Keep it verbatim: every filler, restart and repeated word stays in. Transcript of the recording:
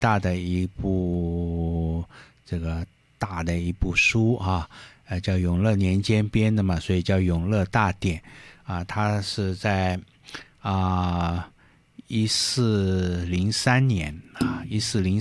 大的一部这个大的一部书啊，呃，叫永乐年间编的嘛，所以叫永乐大典啊。它是在啊一四零三年啊，一四零